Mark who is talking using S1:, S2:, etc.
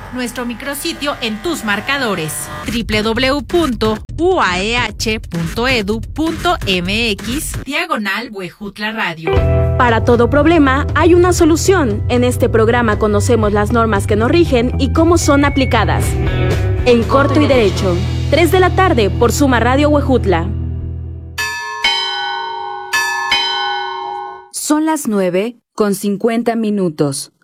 S1: nuestro micrositio en tus marcadores, www.uaeh.edu.mx/Huejutla Radio.
S2: Para todo problema hay una solución. En este programa conocemos las normas que nos rigen y cómo son aplicadas. En Corto y Derecho, 3 de la tarde por Suma Radio Huejutla.
S3: Son las 9:50.